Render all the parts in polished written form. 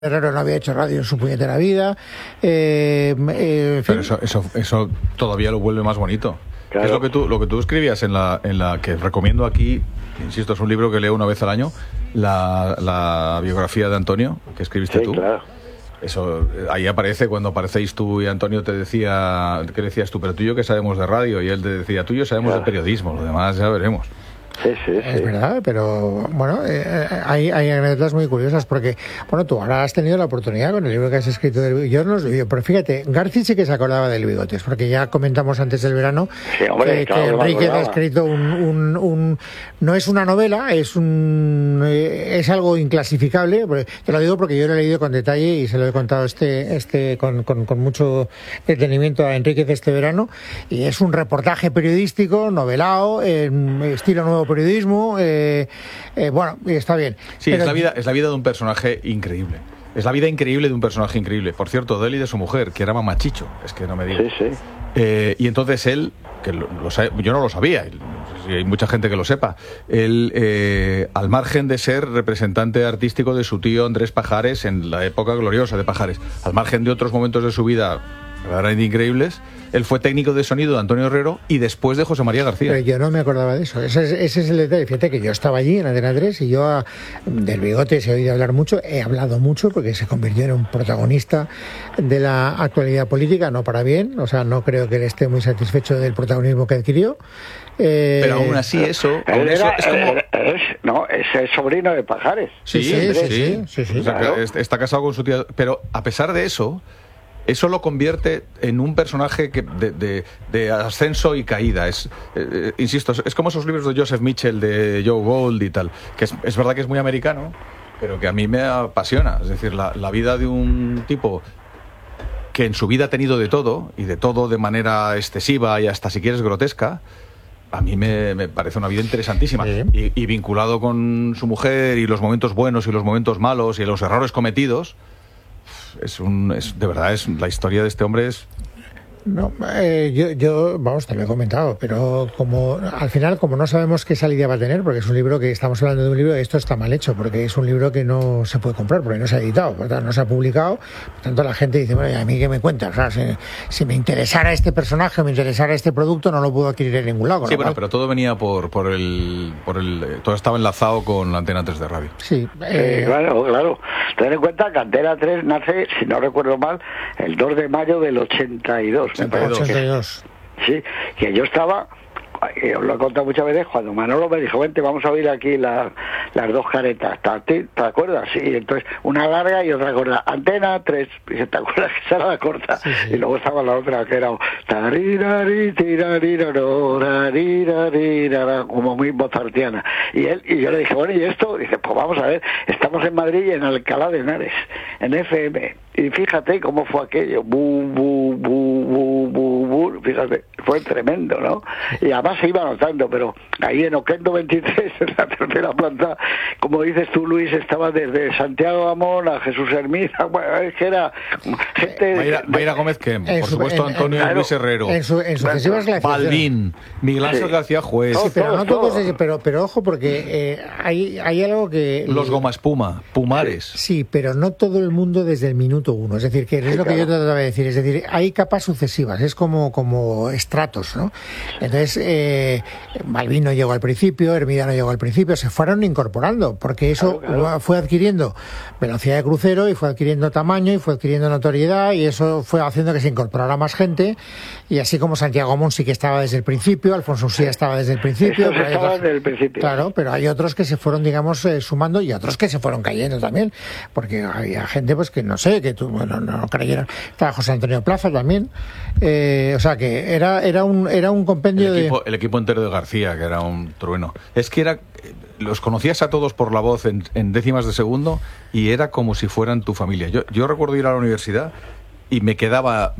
Herrero no había hecho radio en su puñetera vida. En fin. Pero eso todavía lo vuelve más bonito. Claro. Es lo que tú escribías en la que recomiendo aquí, insisto, es un libro que leo una vez al año, la biografía de Antonio, que escribiste tú. Claro. Eso, ahí aparece cuando aparecéis tú y Antonio te decía, ¿qué decías tú? Pero tú y yo que sabemos de radio, y él te decía, tú y yo sabemos de periodismo, lo demás ya veremos. Sí. Es verdad, pero bueno, hay anécdotas muy curiosas porque, bueno, tú ahora has tenido la oportunidad con el libro que has escrito del yo no lo sabía, pero fíjate, García sí que se acordaba del Bigotes, porque ya comentamos antes del verano que Enríquez ha escrito no es una novela, es algo inclasificable. Te lo digo porque yo lo he leído con detalle y se lo he contado con mucho detenimiento a Enríquez este verano, y es un reportaje periodístico, novelado, estilo nuevo periodismo, bueno, está bien. Sí, pero es la vida de un personaje increíble. Es la vida increíble de un personaje increíble. Por cierto, de él y de su mujer, que era mamachicho, es que no me digas. Sí. Y entonces él, que yo no lo sabía, y hay mucha gente que lo sepa, él, al margen de ser representante artístico de su tío Andrés Pajares en la época gloriosa de Pajares, al margen de otros momentos de su vida verdaderamente increíbles, él fue técnico de sonido de Antonio Herrero y después de José María García. Pero yo no me acordaba de eso. Ese es el detalle. Fíjate que yo estaba allí en Antena 3 y yo del Bigote he oído hablar mucho, he hablado mucho porque se convirtió en un protagonista de la actualidad política, no para bien, o sea, no creo que él esté muy satisfecho del protagonismo que adquirió. Pero aún así es el sobrino de Pajares. Sí. O sea, claro. Está casado con su tía, pero a pesar de eso lo convierte en un personaje de ascenso y caída. Insisto, es como esos libros de Joseph Mitchell, de Joe Gold y tal, que es verdad que es muy americano, pero que a mí me apasiona. Es decir, la vida de un tipo que en su vida ha tenido de todo, y de todo de manera excesiva y hasta si quieres grotesca, a mí me parece una vida interesantísima. Sí. Y vinculado con su mujer y los momentos buenos y los momentos malos y los errores cometidos, de verdad, la historia de este hombre es... No, yo vamos, te lo he comentado, pero al final, como no sabemos qué salida va a tener, porque es un libro que estamos hablando de un libro, esto está mal hecho, porque es un libro que no se puede comprar, porque no se ha editado, por tanto, no se ha publicado, por tanto la gente dice, bueno, ¿y a mí qué me cuentas? O sea, si me interesara este personaje, me interesara este producto, no lo puedo adquirir en ningún lado. Sí, bueno, pero todo venía por el todo estaba enlazado con la Antena 3 de radio. Sí, claro. Ten en cuenta que Antena 3 nace, si no recuerdo mal, el 2 de mayo del 82. 82. Sí, que yo estaba, os lo he contado muchas veces, cuando Manolo me dijo, vente, vamos a oír aquí las dos caretas, ¿te acuerdas? Sí, entonces una larga y otra corta, Antena 3, ¿te acuerdas que esa era la corta? Sí. Y luego estaba la otra que era como muy mozartiana, y yo le dije, bueno, ¿y esto? Dice, pues vamos a ver, estamos en Madrid y en Alcalá de Henares, en FM, y fíjate cómo fue aquello, fíjate, fue tremendo, ¿no? Y además se iba notando, pero ahí en Oquendo 23, en la tercera planta, como dices tú, Luis, estaba desde Santiago Amón a Jesús Hermida, bueno, es que era gente... Mayra Gómez Quem, por supuesto Antonio Luis Herrero, en sucesivas Balbín, Miguel Ángel García Juez... Sí, pero no todos, pero ojo, porque hay algo que... Los Goma Espuma, Pumares... Sí, pero no todo el mundo desde el minuto uno, es decir, que es lo que yo trataba de decir, es decir, hay capas sucesivas, es como estratos, ¿no? Entonces, Balbín no llegó al principio, Hermida no llegó al principio, se fueron incorporando, porque eso fue adquiriendo velocidad de crucero y fue adquiriendo tamaño y fue adquiriendo notoriedad, y eso fue haciendo que se incorporara más gente, y así como Santiago Amón sí que estaba desde el principio, Alfonso Usía estaba desde el principio, claro, pero hay otros que se fueron, digamos, sumando, y otros que se fueron cayendo también, porque había gente pues que no sé, que no creyeron. Estaba José Antonio Plaza también, o sea que era un compendio el equipo entero de García, que era un trueno. Es que los conocías a todos por la voz en décimas de segundo y era como si fueran tu familia. Yo recuerdo ir a la universidad y me quedaba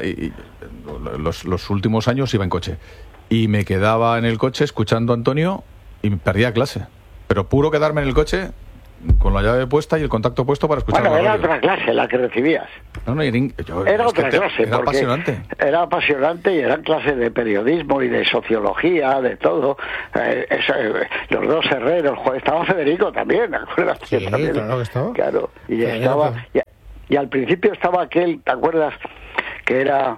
los últimos años iba en coche y me quedaba en el coche escuchando a Antonio y me perdía clase, pero puro quedarme en el coche con la llave puesta y el contacto puesto para escuchar. Bueno, era otra clase la que recibías. No, era otra clase. Era apasionante. Era apasionante y eran clases de periodismo y de sociología, de todo. Los dos Herreros, estaba Federico también, ¿te acuerdas? Sí, también, claro que estaba. Claro, y sí, estaba... Y al principio estaba aquel, ¿te acuerdas? Que era...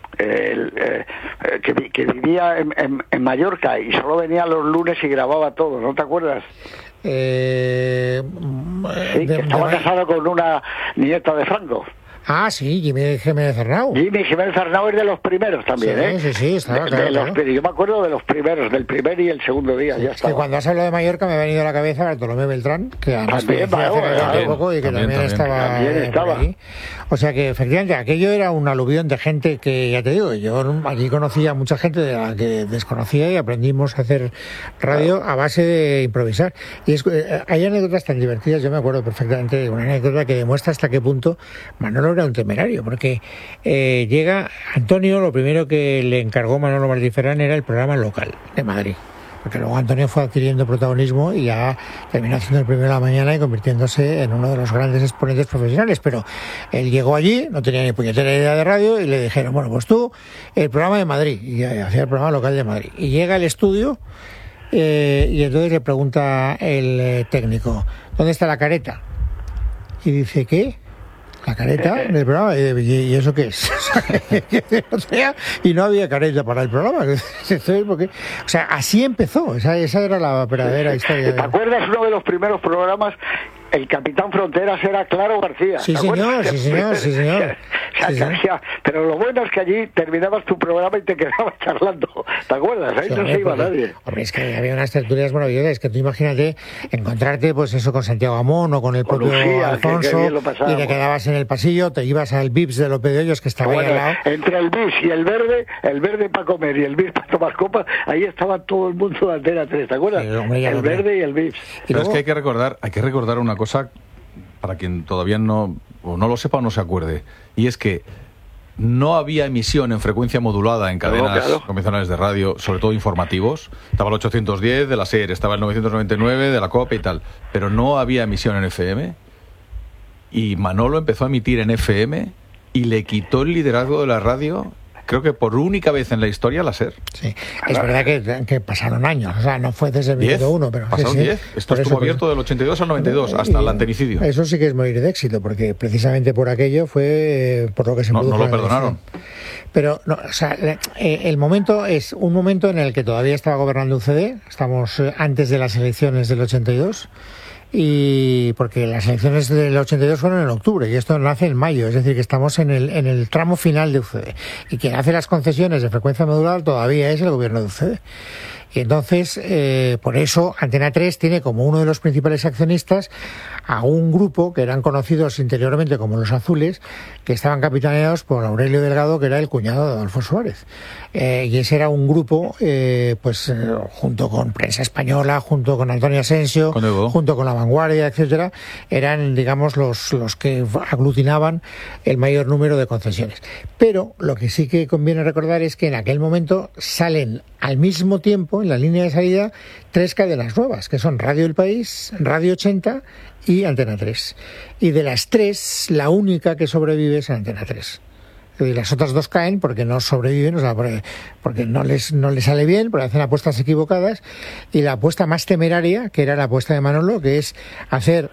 que vivía en Mallorca y solo venía los lunes y grababa todo, ¿no te acuerdas? Sí, que estaba casado con una nieta de Franco. Ah, sí, Jimmy Jiménez Arnau. Jimmy Jiménez Arnau es de los primeros también, sí, Sí, estaba claro. Yo me acuerdo de los primeros, del primer y el segundo día, ya está. Que cuando has hablado de Mallorca me ha venido a la cabeza Bartolomé Beltrán, que además hace poco y que también estaba por allí. O sea que efectivamente aquello era un aluvión de gente que, ya te digo, yo allí conocía a mucha gente de la que desconocía y aprendimos a hacer radio a base de improvisar. Y hay anécdotas tan divertidas, yo me acuerdo perfectamente de una anécdota que demuestra hasta qué punto Manolo era un temerario, porque llega Antonio, lo primero que le encargó Manolo Martí Ferrán era el programa local de Madrid, porque luego Antonio fue adquiriendo protagonismo y ya terminó haciendo el primero de la mañana y convirtiéndose en uno de los grandes exponentes profesionales, pero él llegó allí, no tenía ni puñetera idea de radio y le dijeron, bueno, pues tú, el programa de Madrid, y hacía el programa local de Madrid, y llega al estudio y entonces le pregunta el técnico, ¿dónde está la careta? Y dice, ¿qué? La careta del programa, ¿y eso qué es? Y no había careta para el programa. Porque, o sea, así empezó, esa era la verdadera historia. ¿Te acuerdas uno de los primeros programas? El capitán Fronteras era Claro García. Sí, señor. Pero lo bueno es que allí terminabas tu programa y te quedabas charlando. ¿Te acuerdas? Ahí no se iba nadie. Hombre, es que había unas tertulias maravillosas. Que tú imagínate encontrarte, pues eso, con Santiago Amón o con el propio Lucía, Alfonso, y te quedabas en el pasillo, te ibas al Vips de López de Hoyos, que estaba ahí al lado. Entre el Vips y el verde para comer y el Vips para tomar copas, ahí estaba todo el mundo de Antena 3, ¿te acuerdas? Sí, el verde y el Vips. Pero es que hay que recordar una cosa para quien todavía no lo sepa o no se acuerde, y es que no había emisión en frecuencia modulada en cadenas convencionales de radio, sobre todo informativos. Estaba el 810 de la SER, estaba el 999 de la COPE y tal, pero no había emisión en FM, y Manolo empezó a emitir en FM y le quitó el liderazgo de la radio, creo que por única vez en la historia, la SER. Sí, es verdad que pasaron años, o sea, no fue desde el minuto 1, pero... Pasaron 10, esto estuvo abierto del 82 al 92, hasta el antenicidio. Eso sí que es morir de éxito, porque precisamente por aquello fue por lo que se produjo. No lo perdonaron. Pero, no, o sea, el momento es un momento en el que todavía estaba gobernando UCD, estamos antes de las elecciones del 82, y porque las elecciones del 82 fueron en octubre y esto nace en mayo, es decir, que estamos en el tramo final de UCD, y quien hace las concesiones de frecuencia modulada todavía es el gobierno de UCD. Y entonces, por eso, Antena 3 tiene como uno de los principales accionistas a un grupo que eran conocidos interiormente como los Azules, que estaban capitaneados por Aurelio Delgado, que era el cuñado de Adolfo Suárez. Y ese era un grupo, junto con Prensa Española, junto con Antonio Asensio, junto con La Vanguardia, etcétera, eran, digamos, los que aglutinaban el mayor número de concesiones. Pero lo que sí que conviene recordar es que en aquel momento salen al mismo tiempo, en la línea de salida, 3 cadenas nuevas, que son Radio El País, Radio 80 y Antena 3. Y de las 3, la única que sobrevive es Antena 3. Y las otras 2 caen porque no sobreviven, o sea, porque no les sale bien, porque hacen apuestas equivocadas. Y la apuesta más temeraria, que era la apuesta de Manolo, que es hacer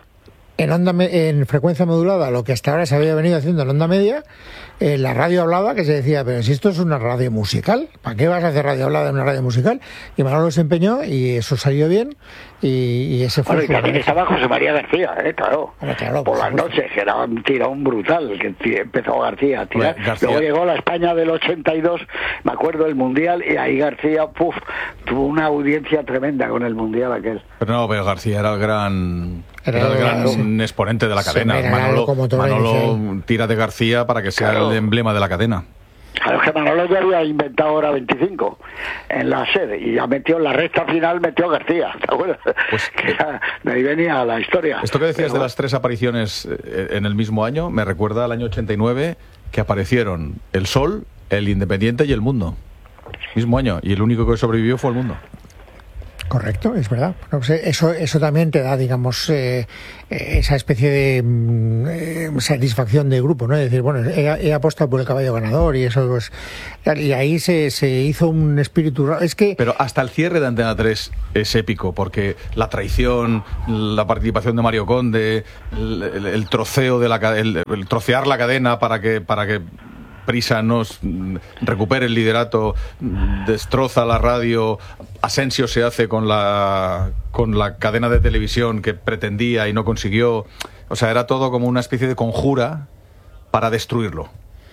en frecuencia modulada lo que hasta ahora se había venido haciendo en onda media, la radio hablada, que se decía, pero si esto es una radio musical, ¿para qué vas a hacer radio hablada en una radio musical? Y Manolo se empeñó y eso salió bien, y ese fue... Bueno, y también estaba José María García, claro. Por las noches, que era un tirón brutal, que empezó García a tirar. Bueno, luego llegó la España del 82, me acuerdo, el Mundial, y ahí García, tuvo una audiencia tremenda con el Mundial aquel. Pero García era el gran exponente de la cadena. Manolo tira de García para que sea el emblema de la cadena. Claro, que Manolo ya había inventado Hora 25 en la sede y ya metió en la recta final, metió a García, ¿te acuerdas? Pues, de ahí venía la historia. Esto que decías de las 3 apariciones en el mismo año me recuerda al año 89, que aparecieron El Sol, El Independiente y El Mundo. Mismo año, y el único que sobrevivió fue El Mundo. Correcto, es verdad. No sé, eso también te da, digamos, esa especie de satisfacción de grupo, ¿no? Es decir, bueno, he apostado por el caballo ganador y eso, pues, y ahí se hizo un espíritu. Es que. Pero hasta el cierre de Antena 3 es épico, porque la traición, la participación de Mario Conde, el troceo de el trocear la cadena para que Prisa nos recupere el liderato, destroza la radio, Asensio se hace con la cadena de televisión que pretendía y no consiguió. O sea, era todo como una especie de conjura para destruirlo.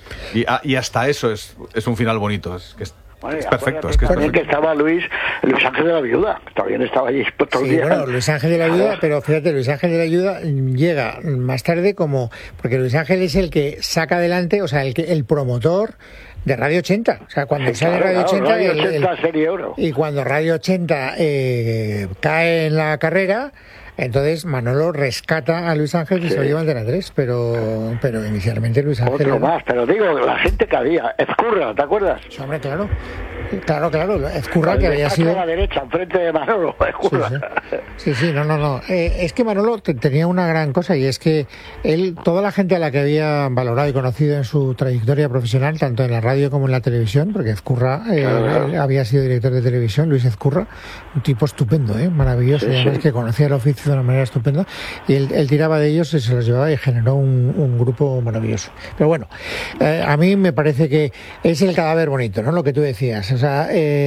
Y hasta eso es un final bonito. Es perfecto. También que estaba Luis Ángel de la Viuda, también estaba allí todo el día. Bueno, Luis Ángel de la Viuda, pero fíjate, Luis Ángel de la Viuda llega más tarde porque Luis Ángel es el que saca adelante, o sea, el promotor de Radio 80. O sea, cuando sale Radio 80... Radio 80 Serie Oro. Y cuando Radio 80 cae en la carrera, entonces Manolo rescata a Luis Ángel y se lo lleva a Antena 3, pero inicialmente Luis Ángel... Otro más, pero digo, la gente que había, Ezcurra, ¿te acuerdas? Sí, hombre, claro, Ezcurra, que había sido... a la derecha, enfrente de Manolo, Ezcurra. Sí, no. Es que Manolo tenía una gran cosa, y es que él, toda la gente a la que había valorado y conocido en su trayectoria profesional, tanto en la radio como en la televisión, porque Ezcurra había sido director de televisión, Luis Ezcurra, un tipo estupendo, maravilloso, y además que conocía el oficio de una manera estupenda, y él tiraba de ellos y se los llevaba y generó un grupo maravilloso. Pero bueno, a mí me parece que es el cadáver bonito, ¿no? Lo que tú decías. O sea,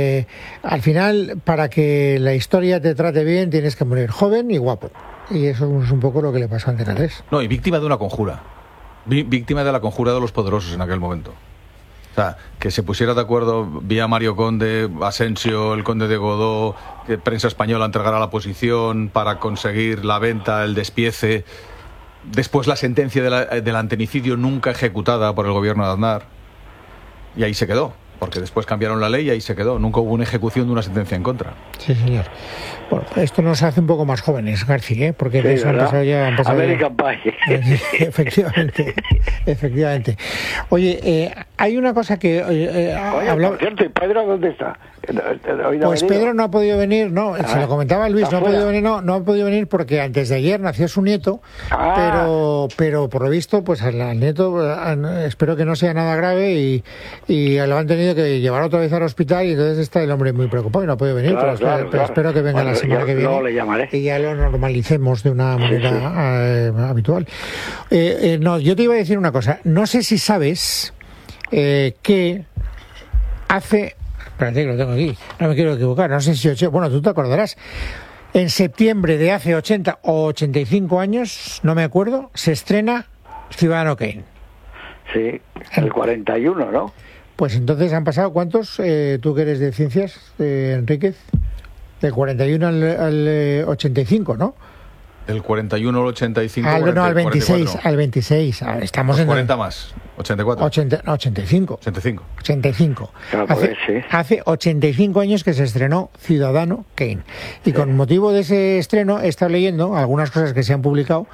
al final, para que la historia te trate bien, tienes que morir joven y guapo. Y eso es un poco lo que le pasó a Antena 3. No, y víctima de una conjura. Víctima de la conjura de los poderosos en aquel momento. O sea, que se pusiera de acuerdo vía Mario Conde, Asensio, el Conde de Godó, que Prensa Española entregara la posición para conseguir la venta, el despiece. Después la sentencia del antenicidio nunca ejecutada por el gobierno de Aznar. Y ahí se quedó. Porque después cambiaron la ley y ahí se quedó. Nunca hubo una ejecución de una sentencia en contra. Sí, señor. Bueno, esto nos hace un poco más jóvenes, García, porque sí, eso han pasado ya... American Pie. Efectivamente. Oye, hay una cosa que... por cierto, ¿y Pedro dónde está? Pues Pedro no ha podido venir, se lo comentaba Luis, no ha podido venir porque antes de ayer nació su nieto, pero por lo visto, pues al nieto espero que no sea nada grave y lo han tenido que llevar otra vez al hospital, y entonces está el hombre muy preocupado y no ha podido venir, pero espero que venga la semana que viene le llamaré. Y ya lo normalicemos de una manera habitual. Yo te iba a decir una cosa, no sé si sabes que hace... Espérate, que lo tengo aquí, no me quiero equivocar, no sé si... Bueno, tú te acordarás, en septiembre de hace 80 o 85 años, no me acuerdo, se estrena Ciudadano Kane. Sí, el 41, ¿no? Pues entonces han pasado, ¿cuántos? Tú que eres de ciencias, Enríquez, del 41 al 85, ¿no? Del 41 al 85. Al 26, 44. Al 26. Estamos en 40 más. 84. 85. 85. Claro, hace 85 años que se estrenó Ciudadano Kane. Y con motivo de ese estreno he estado leyendo algunas cosas que se han publicado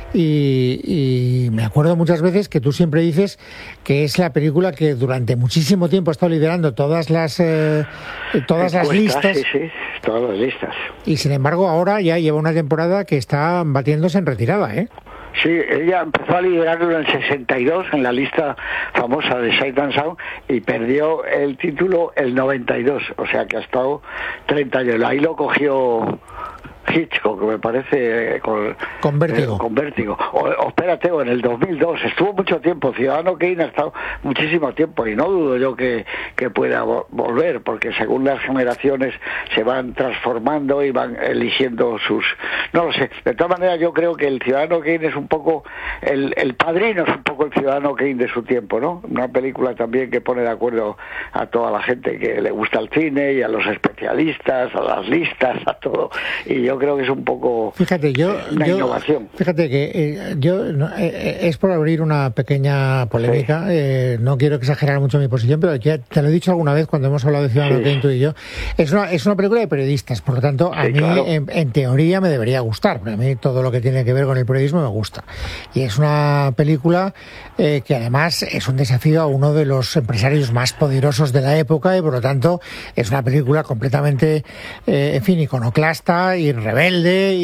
y me acuerdo muchas veces que tú siempre dices que es la película que durante muchísimo tiempo ha estado liderando todas las listas. Sí, todas las listas. Y sin embargo ahora ya lleva una temporada que está batiéndose en retirada, ¿eh? Sí, ella empezó a liderarlo en el 62 en la lista famosa de Sight and Sound y perdió el título el 92, o sea que ha estado 30 años. Ahí lo cogió Hitchcock, me parece, con Vértigo. Con Vértigo. O espérate, en el 2002, estuvo mucho tiempo. Ciudadano Kane ha estado muchísimo tiempo y no dudo yo que pueda volver, porque según las generaciones se van transformando y van eligiendo sus... No lo sé. De todas maneras, yo creo que el Ciudadano Kane es un poco... El Padrino es un poco el Ciudadano Kane de su tiempo, ¿no? Una película también que pone de acuerdo a toda la gente que le gusta el cine y a los especialistas, a las listas, a todo. Y yo creo que es un poco una innovación. Fíjate que es por abrir una pequeña polémica. Sí. No quiero exagerar mucho mi posición, pero ya te lo he dicho alguna vez cuando hemos hablado de Ciudadano Kane, tú y yo. Es una película de periodistas, por lo tanto, a mí claro. en teoría me debería gustar, porque a mí todo lo que tiene que ver con el periodismo me gusta. Y es una película que además es un desafío a uno de los empresarios más poderosos de la época y por lo tanto es una película completamente, en fin, iconoclasta y rebelde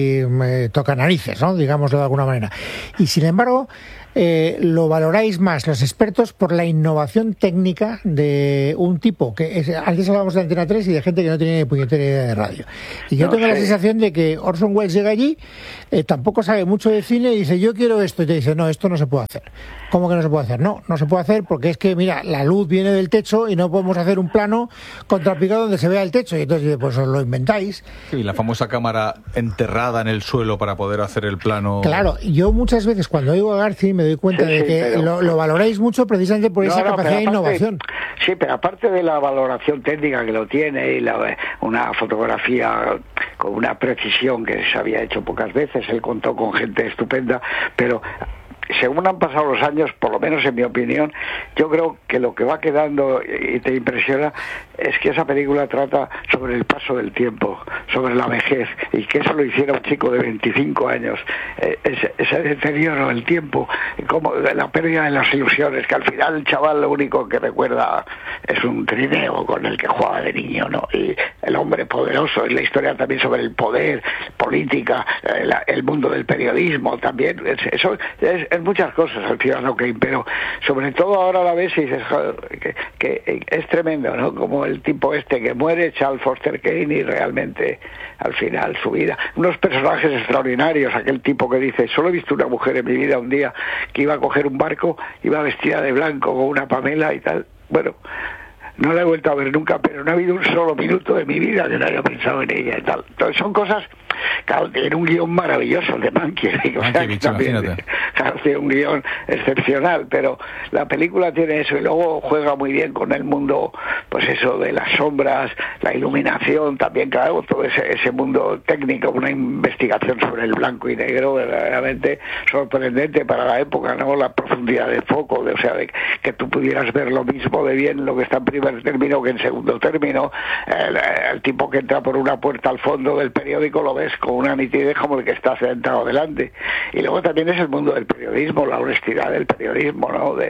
y toca narices, ¿no? Digámoslo de alguna manera. Y sin embargo, lo valoráis más los expertos por la innovación técnica de un tipo que antes hablábamos de Antena 3 y de gente que no tenía ni puñetera idea de radio. Y yo tengo la sensación de que Orson Welles llega allí, tampoco sabe mucho de cine y dice, yo quiero esto, y te dice, no, esto no se puede hacer. ¿Cómo que no se puede hacer? No se puede hacer porque es que, mira, la luz viene del techo y no podemos hacer un plano contrapicado donde se vea el techo. Y entonces, pues os lo inventáis. Sí, la famosa cámara enterrada en el suelo para poder hacer el plano. Claro, yo muchas veces cuando oigo a García me doy cuenta de que pero lo valoráis mucho precisamente por esa capacidad de innovación. Sí, pero aparte de la valoración técnica que lo tiene y una fotografía con una precisión que se había hecho pocas veces, él contó con gente estupenda, pero según han pasado los años, por lo menos en mi opinión, yo creo que lo que va quedando y te impresiona es que esa película trata sobre el paso del tiempo, sobre la vejez, y que eso lo hiciera un chico de 25 años, ese deterioro del tiempo, como la pérdida de las ilusiones, que al final el chaval lo único que recuerda es un trineo con el que jugaba de niño, ¿no? Y el hombre poderoso, y la historia también sobre el poder, política, el mundo del periodismo también, eso es muchas cosas el Ciudadano Kane, pero sobre todo ahora la ves y dices, joder, que es tremendo, ¿no? Como el tipo este que muere, Charles Foster Kane, y realmente al final su vida, unos personajes extraordinarios, aquel tipo que dice, solo he visto una mujer en mi vida un día que iba a coger un barco, iba vestida de blanco con una pamela y tal, bueno, no la he vuelto a ver nunca, pero no ha habido un solo minuto de mi vida que no haya pensado en ella y tal. Entonces son cosas, claro, tiene un guión maravilloso el de Mankiewicz, o sea, que también, claro, tiene un guión excepcional, pero la película tiene eso y luego juega muy bien con el mundo, pues eso de las sombras, la iluminación, también, claro, todo ese mundo técnico, una investigación sobre el blanco y negro verdaderamente sorprendente para la época, ¿no? La profundidad de foco, o sea, de que tú pudieras ver lo mismo de bien lo que está en primer término que en segundo término, el tipo que entra por una puerta al fondo del periódico lo ves con una nitidez como el que está sentado delante. Y luego también es el mundo del periodismo, la honestidad del periodismo, ¿no? De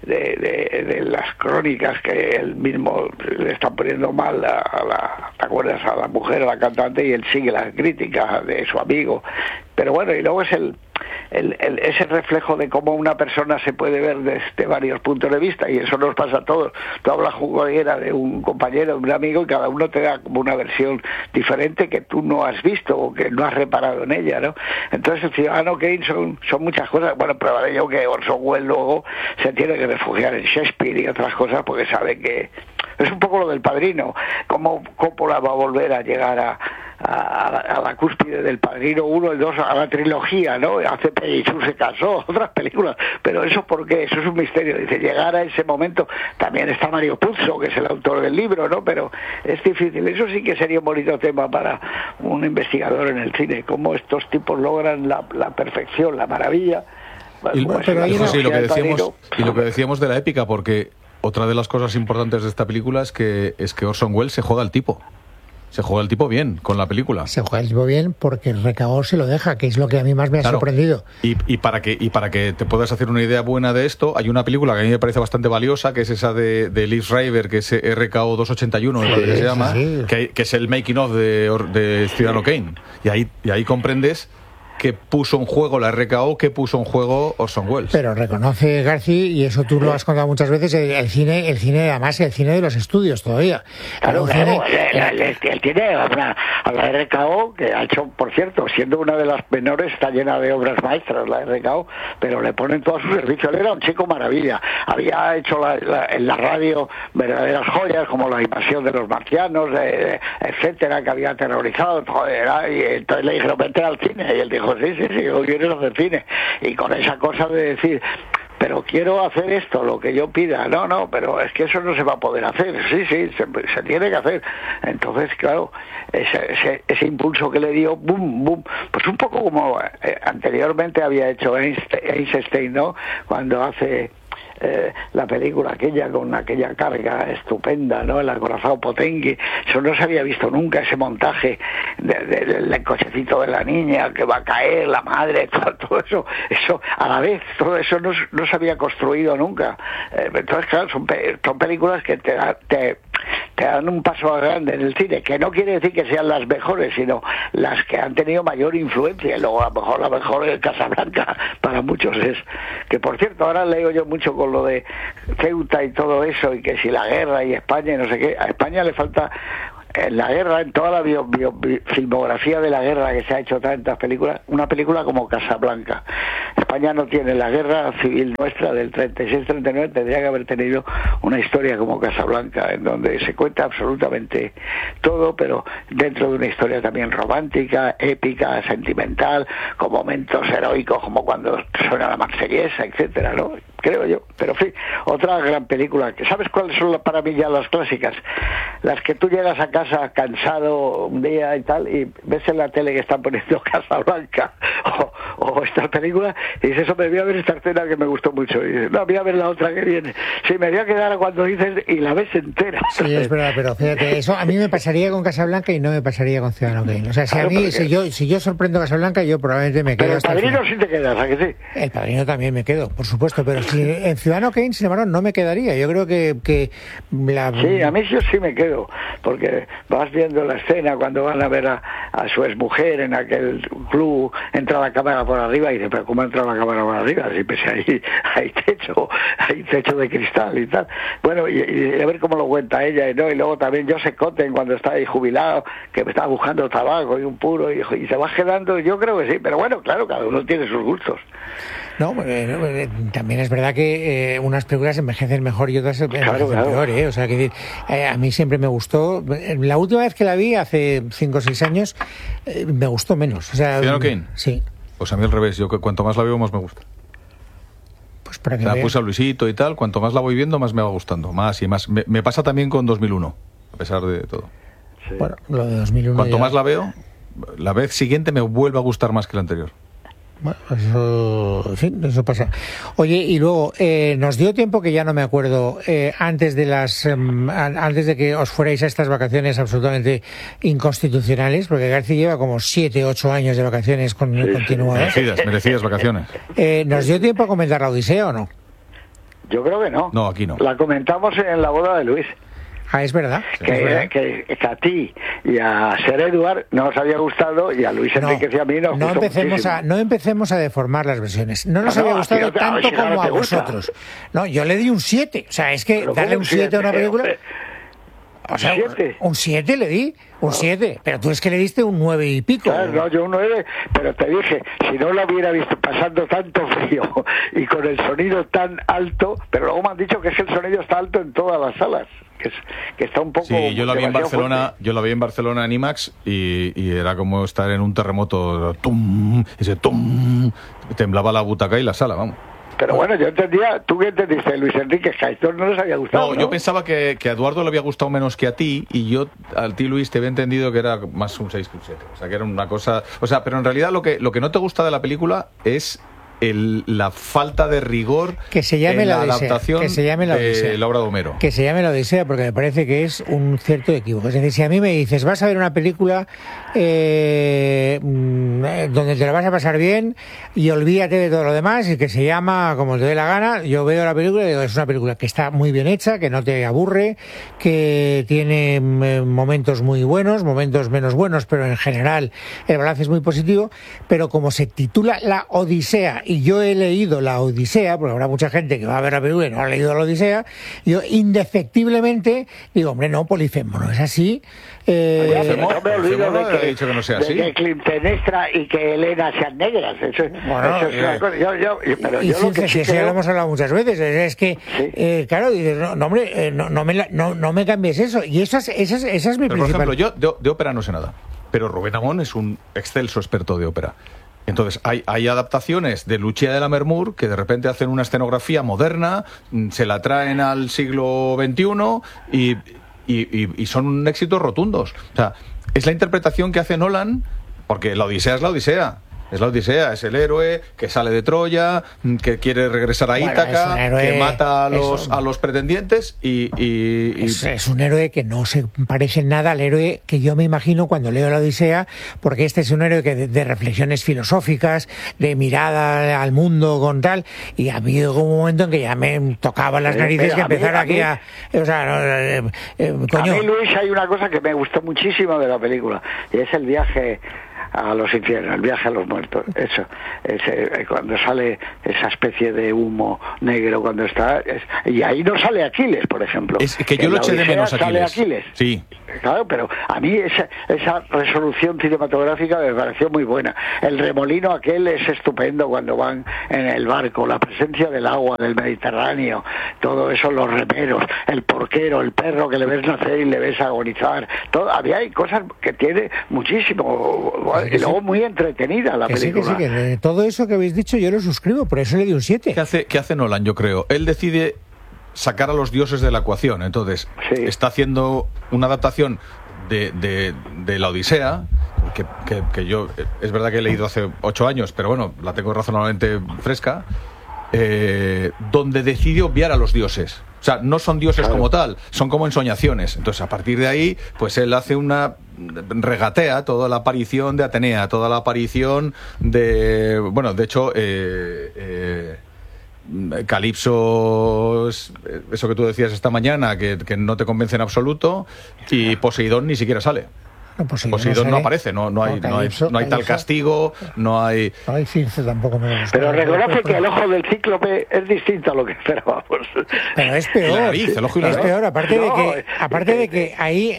las crónicas que él mismo le está poniendo mal ¿te acuerdas? A la mujer, a la cantante, y él sigue la crítica de su amigo. Pero bueno, y luego es ese reflejo de cómo una persona se puede ver desde varios puntos de vista, y eso nos pasa a todos. Tú hablas juguera de un compañero, de un amigo, y cada uno te da como una versión diferente que tú no has visto o que no has reparado en ella, ¿no? Entonces el Ciudadano Kane son muchas cosas. Bueno, prueba de ello que Orson Welles luego se tiene que refugiar en Shakespeare y otras cosas porque sabe que es un poco lo del Padrino, cómo Coppola va a volver a llegar a la cúspide del Padrino 1 y 2, a la trilogía, ¿no? Hace Jesús se casó, otras películas, pero eso ¿por qué? Eso es un misterio, dice, llegar a ese momento. También está Mario Puzo, que es el autor del libro, ¿no? Pero es difícil, eso sí que sería un bonito tema para un investigador en el cine, cómo estos tipos logran la perfección, la maravilla. Lo que decíamos de la épica, porque otra de las cosas importantes de esta película es que Orson Welles se juega al tipo. Se juega el tipo bien con la película. Se juega el tipo bien porque el recaudador se lo deja, que es lo que a mí más me ha sorprendido. Y para que te puedas hacer una idea buena de esto, hay una película que a mí me parece bastante valiosa, que es esa de Liv Schreiber, que es RKO 281, que se llama, que es el making of de Ciudadano Kane. Y ahí comprendes que puso en juego la RKO, que puso en juego Orson Welles. Pero reconoce García, y eso tú lo has contado muchas veces, el cine además, el cine de los estudios todavía. Claro, él tiene a la RKO, que ha hecho, por cierto, siendo una de las menores, está llena de obras maestras la RKO, pero le ponen todo a su servicio. Él era un chico maravilla. Había hecho en la radio verdaderas joyas, como La invasión de los marcianos, etcétera, que había aterrorizado. Y entonces le dijeron, vete al cine, y él dijo, sí, yo quiero hacer cine. Y con esa cosa de decir, pero quiero hacer esto, lo que yo pida, no, pero es que eso no se va a poder hacer, se tiene que hacer. Entonces, claro, ese impulso que le dio, boom, pues un poco como anteriormente había hecho Einstein, ¿no? Cuando hace la película aquella con aquella carga estupenda, ¿no? El acorazado Potengi, eso no se había visto nunca, ese montaje del cochecito de la niña que va a caer, la madre, todo eso a la vez, todo eso no se había construido nunca. Entonces, claro, son películas que te dan un paso grande en el cine, que no quiere decir que sean las mejores, sino las que han tenido mayor influencia. Y luego a lo mejor la mejor es Casablanca para muchos es, que por cierto ahora leo yo mucho con lo de Ceuta y todo eso, y que si la guerra y España y no sé qué, a España le falta en la guerra, en toda la filmografía de la guerra que se ha hecho tantas películas, una película como Casablanca. España no tiene la guerra civil nuestra del 36-39, tendría que haber tenido una historia como Casablanca, en donde se cuenta absolutamente todo, pero dentro de una historia también romántica, épica, sentimental, con momentos heroicos como cuando suena la Marsellesa, etcétera, ¿no? Creo yo. Pero en fin, otra gran película. ¿Sabes cuáles son para mí ya las clásicas? Las que tú llegas a casa cansado un día y tal, y ves en la tele que están poniendo Casablanca o esta película, y dices, me voy a ver esta escena que me gustó mucho. Y dices, no, voy a ver la otra que viene. Sí, me voy a quedar cuando dices, y la ves entera. Sí, es verdad, pero fíjate, eso a mí me pasaría con Casablanca y no me pasaría con Ciudadano Kane. O sea, si claro, a mí, si yo sorprendo Casablanca, yo probablemente me quedo. Pero hasta el Padrino sí te quedas, ¿a que sí? El Padrino también me quedo, por supuesto, pero si en Ciudadano Kane, sin embargo, no me quedaría. Yo creo que Sí, a mí yo sí me quedo, porque vas viendo la escena cuando van a ver a su exmujer en aquel club, entra la cámara por arriba y dice, pero ¿cómo entra la cámara por arriba? Si pues hay techo de cristal y tal. Bueno, y a ver cómo lo cuenta ella, ¿no? Y luego también Joseph Cotten cuando está ahí jubilado, que me está buscando tabaco y un puro, y se va quedando, yo creo que sí, pero bueno, claro, cada uno tiene sus gustos. No, también es verdad que unas películas envejecen mejor y otras envejecen peor, ¿eh? O sea, que a mí siempre me gustó. La última vez que la vi, hace 5 o 6 años, me gustó menos. O sea, ¿Ciudadano Kane? Sí. Pues a mí al revés, yo que cuanto más la veo, más me gusta. Pues para que la puse a Luisito y tal, cuanto más la voy viendo, más me va gustando. Más y más. Me pasa también con 2001, a pesar de todo. Sí. Bueno, lo de 2001 cuanto más la veo, la vez siguiente me vuelve a gustar más que la anterior. Bueno, eso, en fin, eso pasa. Oye, y luego, nos dio tiempo, que ya no me acuerdo, antes de que os fuerais a estas vacaciones absolutamente inconstitucionales, porque García lleva como 7, 8 años de vacaciones continuadas. Merecidas vacaciones. ¿Nos dio tiempo a comentar la Odisea o no? Yo creo que no. No, aquí no. La comentamos en la boda de Luis. Ah, es verdad. Que a ti y a Ser Eduard no os había gustado, y a Luis Enrique y a mí nos gustó muchísimo. No empecemos a deformar las versiones. No nos había gustado tanto como a vosotros. No, yo le di un 7. O sea, es que darle un 7 a una película... O sea, un 7 le di, un 7, pero tú es que le diste un 9 y pico. Claro, no, yo un 9, pero te dije, si no lo hubiera visto pasando tanto frío y con el sonido tan alto, pero luego me han dicho que es que el sonido está alto en todas las salas, que está un poco... Sí, yo la vi en Barcelona en IMAX y era como estar en un terremoto, tum, ese tum, temblaba la butaca y la sala, vamos. Pero bueno, yo entendía, ¿tú qué entendiste, Luis Enrique? Que a esto no les había gustado, ¿no? Yo pensaba que a Eduardo le había gustado menos que a ti, y yo a ti, Luis, te había entendido que era más un 6 que un 7. O sea, que era una cosa... O sea, pero en realidad lo que no te gusta de la película es la falta de rigor que se llame en la adaptación de la obra de Homero. Que se llame la Odisea, porque me parece que es un cierto equívoco. Es decir, si a mí me dices, vas a ver una película donde te la vas a pasar bien y olvídate de todo lo demás y que se llama como te dé la gana, yo veo la película y digo, es una película que está muy bien hecha, que no te aburre, que tiene momentos muy buenos, momentos menos buenos, pero en general el balance es muy positivo. Pero como se titula La Odisea y yo he leído La Odisea, porque habrá mucha gente que va a ver la película y no ha leído La Odisea, yo indefectiblemente digo, hombre, no, Polifemo, no es así. No me olvido de que, dicho que no sea así. De que Clitemnestra y que Helena sean negras. Eso es una cosa. Pero y yo lo que sí, creo... lo hemos hablado muchas veces, es que, sí. Claro, dices, hombre, no me cambies eso. Y esa es mi principal... Por ejemplo, yo de ópera no sé nada, pero Rubén Amón es un excelso experto de ópera. Entonces, hay adaptaciones de Lucia de Lammermoor que de repente hacen una escenografía moderna, se la traen al siglo XXI y son éxitos rotundos. O sea, es la interpretación que hace Nolan, porque la Odisea es la Odisea. Es la Odisea, es el héroe que sale de Troya, que quiere regresar a Ítaca, que mata a los pretendientes Es un héroe que no se parece en nada al héroe que yo me imagino cuando leo la Odisea, porque este es un héroe que de reflexiones filosóficas, de mirada al mundo con tal, y ha habido un momento en que ya me tocaba las narices que empezara aquí a... O sea, coño. A mí, Luis, hay una cosa que me gustó muchísimo de la película, y es el viaje a los infiernos, el viaje a los muertos. Eso, cuando sale esa especie de humo negro, cuando está... y ahí no sale Aquiles, por ejemplo. Es que yo lo eché de menos, Sale Aquiles. Sí. Claro, pero a mí esa resolución cinematográfica me pareció muy buena. El remolino aquel es estupendo cuando van en el barco, la presencia del agua, del Mediterráneo, todo eso, los remeros, el porquero, el perro que le ves nacer y le ves agonizar. Hay cosas que tiene muchísimo, y luego muy entretenida la película. Que todo eso que habéis dicho yo lo suscribo, por eso le di un 7. ¿Qué hace Nolan, yo creo? Él decide sacar a los dioses de la ecuación. Entonces, está haciendo una adaptación de la Odisea, que yo, es verdad que he leído hace 8 años, pero bueno, la tengo razonablemente fresca, donde decide obviar a los dioses. O sea, no son dioses como tal, son como ensoñaciones. Entonces, a partir de ahí, pues él hace regatea toda la aparición de Atenea, toda la aparición de... Bueno, de hecho... Calipso, eso que tú decías esta mañana, que no te convence en absoluto, y Poseidón ni siquiera sale. Poseidón no aparece, no hay tal castigo, no hay... No hay Circe tampoco me gusta. Pero reconoce que el ojo del cíclope es distinto a lo que esperábamos. Pero es peor. El ojo y la es nariz. peor, aparte de que ahí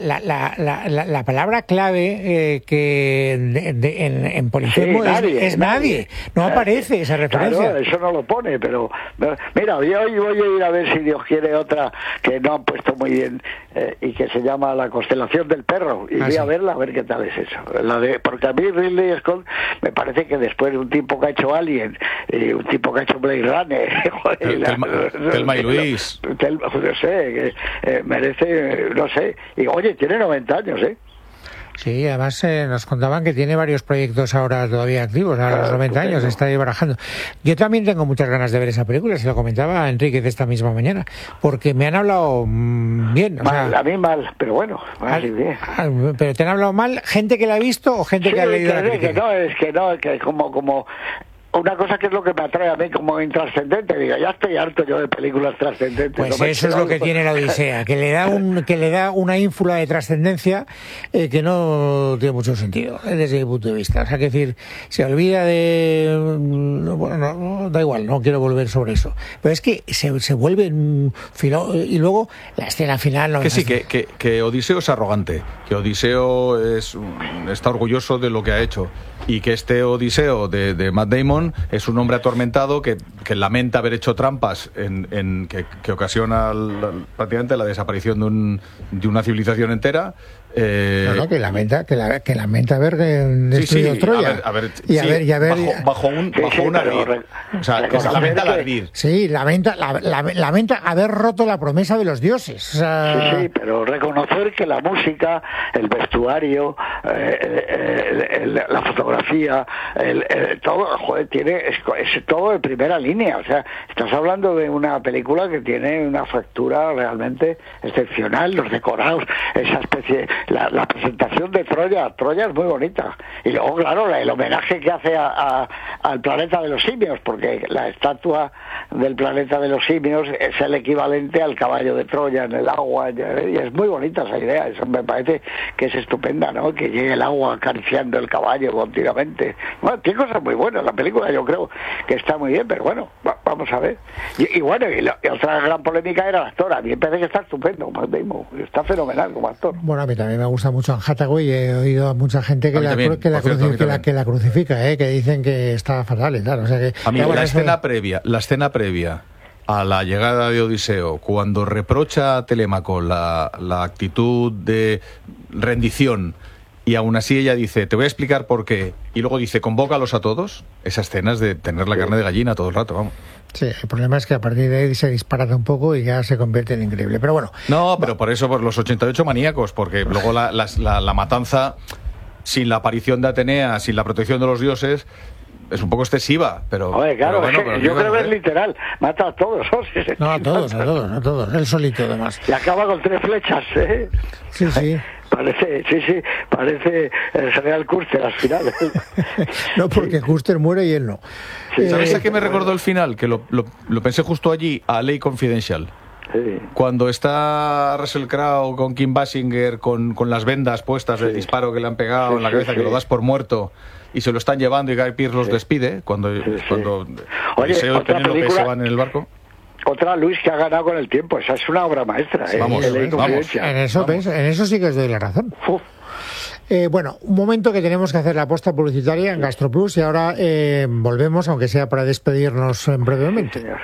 la palabra clave que en Polifemo es nadie. No aparece esa referencia. Claro, eso no lo pone, pero... Mira, yo hoy voy a ir a ver, si Dios quiere, otra que no han puesto muy bien, y que se llama La constelación del perro, y voy a verla, a ver qué tal es eso. Porque a mí Ridley Scott me parece que después de un tipo que ha hecho Alien, un tipo que ha hecho Blade Runner, Thelma y Luis, no sé, merece, no sé, y oye, tiene 90 años, Sí, además nos contaban que tiene varios proyectos ahora todavía activos, a los 90 años, está ahí barajando. Yo también tengo muchas ganas de ver esa película, se lo comentaba a Enrique de esta misma mañana, porque me han hablado bien. Mal, a mí mal, pero bueno, bien. Pero te han hablado mal gente que la ha visto o gente que ha leído la crítica. Que como una cosa que es lo que me atrae a mí como intrascendente, digo, ya estoy harto yo de películas trascendentes. Pues eso es lo que tiene la Odisea, que le da una ínfula de trascendencia que no tiene mucho sentido desde mi punto de vista. O sea, que decir, se olvida de... Bueno, no, da igual, no quiero volver sobre eso. Pero es que se vuelve y luego la escena final... Que sí, que Odiseo es arrogante, que Odiseo está orgulloso de lo que ha hecho, y que este Odiseo de Matt Damon es un hombre atormentado que lamenta haber hecho trampas que ocasiona prácticamente la desaparición de una civilización entera. Que lamenta haber destruido Troya. Bajo un ardid. O sea, que se lamenta el ardid. Sí, lamenta haber roto la promesa de los dioses. O sea... Sí, pero reconocer que la música, el vestuario, la fotografía, todo, joder, es todo de primera línea. O sea, estás hablando de una película que tiene una factura realmente excepcional, los decorados, esa especie... La presentación de Troya es muy bonita, y luego claro el homenaje que hace al planeta de los simios, porque la estatua del planeta de los simios es el equivalente al caballo de Troya en el agua, y es muy bonita esa idea. Eso me parece que es estupenda, ¿no? Que llegue el agua acariciando el caballo continuamente. Bueno, tiene cosas muy buenas la película, yo creo que está muy bien, pero bueno, vamos a ver. Y otra gran polémica era el actor. A mí me parece que está estupendo, está fenomenal como actor. Bueno, a mí también me gusta mucho Anne Hathaway, he oído a mucha gente que la crucifica, que dicen que está fatal y tal. O sea que, a mí la escena previa a la llegada de Odiseo, cuando reprocha a Telémaco la actitud de rendición, y aún así ella dice, te voy a explicar por qué, y luego dice, convócalos a todos, esa escena es de tener la carne de gallina todo el rato, vamos. Sí, el problema es que a partir de ahí se disparata un poco y ya se convierte en increíble. Pero bueno. No, pero por eso, por los 88 maníacos, porque luego la matanza sin la aparición de Atenea, sin la protección de los dioses, es un poco excesiva, pero... Oye, claro, pero bueno, yo creo que es literal, mata a todos. No, a todos, él solito además. Y acaba con 3 flechas, ¿eh? Sí. Parece el Serial Custer al final. No, porque Custer muere y él no. Sí. ¿Sabes a qué me recordó el final? Que lo pensé justo allí, a Ley Confidential. Sí. Cuando está Russell Crowe con Kim Basinger con las vendas puestas del disparo que le han pegado en la cabeza, que lo das por muerto y se lo están llevando y Guy Pearce los despide cuando Eliseo y Penélope se van en el barco. Otra, Luis, que ha ganado con el tiempo. Esa es una obra maestra. Vamos. En eso sí que os doy la razón. Bueno, un momento que tenemos que hacer la apuesta publicitaria en GastroPlus y ahora volvemos, aunque sea para despedirnos brevemente. Sí, señor.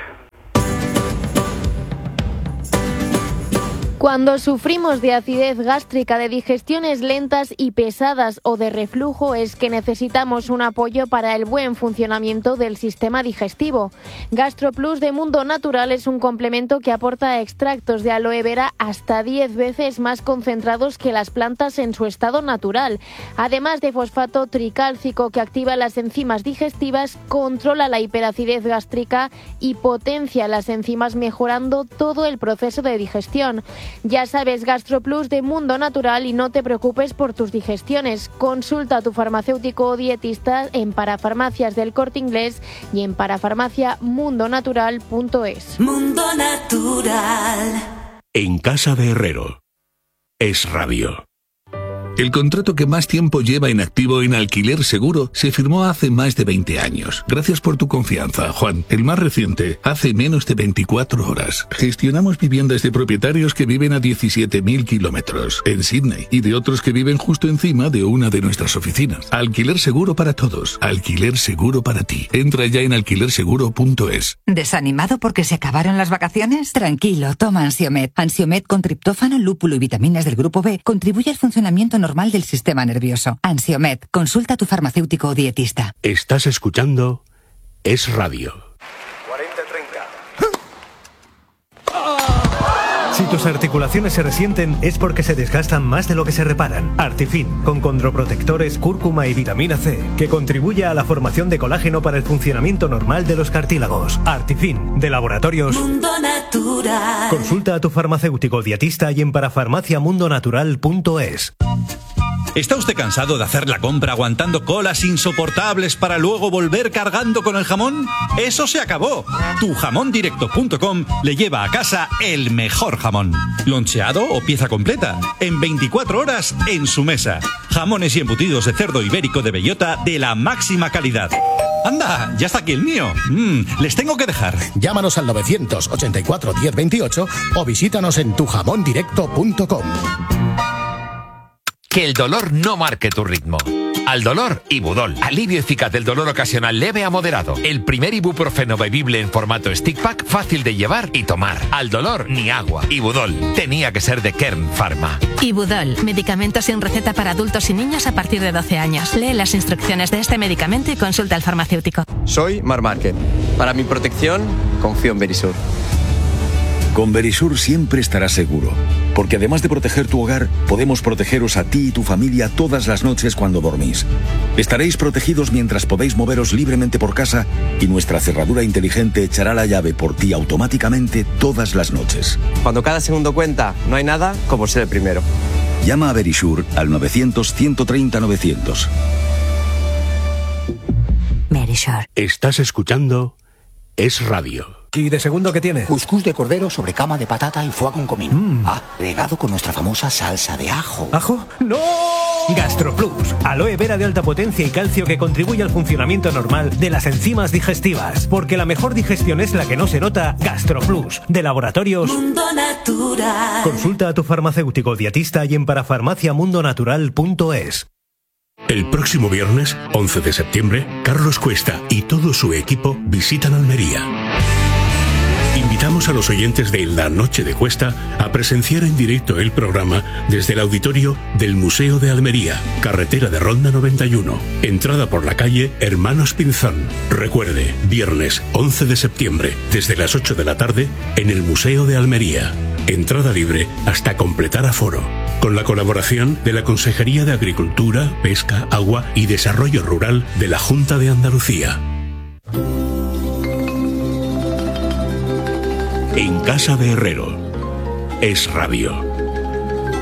Cuando sufrimos de acidez gástrica, de digestiones lentas y pesadas o de reflujo, es que necesitamos un apoyo para el buen funcionamiento del sistema digestivo. GastroPlus de Mundo Natural es un complemento que aporta extractos de aloe vera hasta 10 veces más concentrados que las plantas en su estado natural. Además de fosfato tricálcico que activa las enzimas digestivas, controla la hiperacidez gástrica y potencia las enzimas, mejorando todo el proceso de digestión. Ya sabes, GastroPlus de Mundo Natural, y no te preocupes por tus digestiones. Consulta a tu farmacéutico o dietista en Parafarmacias del Corte Inglés y en parafarmaciamundonatural.es. Mundo Natural. En casa de Herrero. Es Radio. El contrato que más tiempo lleva en activo en Alquiler Seguro se firmó hace más de 20 años. Gracias por tu confianza, Juan. El más reciente, hace menos de 24 horas. Gestionamos viviendas de propietarios que viven a 17.000 kilómetros en Sydney y de otros que viven justo encima de una de nuestras oficinas. Alquiler Seguro para todos. Alquiler Seguro para ti. Entra ya en alquilerseguro.es. ¿Desanimado porque se acabaron las vacaciones? Tranquilo, toma Ansiomed. Ansiomed con triptófano, lúpulo y vitaminas del grupo B contribuye al funcionamiento normal del sistema nervioso. Ansiomed, consulta a tu farmacéutico o dietista. Estás escuchando Es Radio. 40-30. Si tus articulaciones se resienten es porque se desgastan más de lo que se reparan. Artifin, con condroprotectores, cúrcuma y vitamina C, que contribuye a la formación de colágeno para el funcionamiento normal de los cartílagos. Artifin, de Laboratorios Mundo Natural. Consulta a tu farmacéutico dietista y en parafarmaciamundonatural.es. ¿Está usted cansado de hacer la compra aguantando colas insoportables para luego volver cargando con el jamón? ¡Eso se acabó! Tujamondirecto.com le lleva a casa el mejor jamón. Loncheado o pieza completa. En 24 horas en su mesa. Jamones y embutidos de cerdo ibérico de bellota de la máxima calidad. ¡Anda! ¡Ya está aquí el mío! Les tengo que dejar. Llámanos al 984 1028 o visítanos en tujamondirecto.com. Que el dolor no marque tu ritmo. Al dolor, Ibudol. Alivio eficaz del dolor ocasional leve a moderado. El primer ibuprofeno bebible en formato stick pack, fácil de llevar y tomar. Al dolor, ni agua. Ibudol. Tenía que ser de Kern Pharma. Ibudol. Medicamento sin receta para adultos y niños a partir de 12 años. Lee las instrucciones de este medicamento y consulta al farmacéutico. Soy Marc Márquez. Para mi protección, confío en Verisur. Con Verisur siempre estarás seguro, porque además de proteger tu hogar, podemos protegeros a ti y tu familia todas las noches cuando dormís. Estaréis protegidos mientras podéis moveros libremente por casa y nuestra cerradura inteligente echará la llave por ti automáticamente todas las noches. Cuando cada segundo cuenta, no hay nada como ser el primero. Llama a Verisur al 900-130-900. Verisur. Estás escuchando Es Radio. ¿Y de segundo qué tiene? Cuscús de cordero sobre cama de patata y foie con comino. Agregado con nuestra famosa salsa de ajo. ¿Ajo? ¡No! GastroPlus, aloe vera de alta potencia y calcio que contribuye al funcionamiento normal de las enzimas digestivas. Porque la mejor digestión es la que no se nota. GastroPlus, de Laboratorios Mundo Natural. Consulta a tu farmacéutico dietista y en parafarmaciamundonatural.es. El próximo viernes, 11 de septiembre, Carlos Cuesta y todo su equipo visitan Almería. Invitamos a los oyentes de La Noche de Cuesta a presenciar en directo el programa desde el auditorio del Museo de Almería, carretera de Ronda 91, entrada por la calle Hermanos Pinzón. Recuerde, viernes 11 de septiembre, desde las 8 de la tarde, en el Museo de Almería. Entrada libre hasta completar aforo. Con la colaboración de la Consejería de Agricultura, Pesca, Agua y Desarrollo Rural de la Junta de Andalucía. En Casa de Herrero. Es Radio.